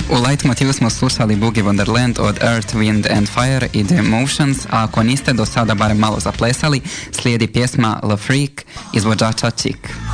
U Leitmotivu smo slušali Boogie Wonderland od Earth, Wind and Fire i The Emotions, a ako niste do sada barem malo zaplesali, slijedi pjesma La Freak izvođača Chic.